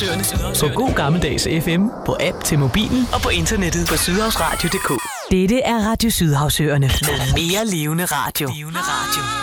Sydhavsøerne på god gammeldags FM, på app til mobilen og på internettet på sydhavsradio.dk. Dette er Radio Sydhavsøerne med mere levende radio.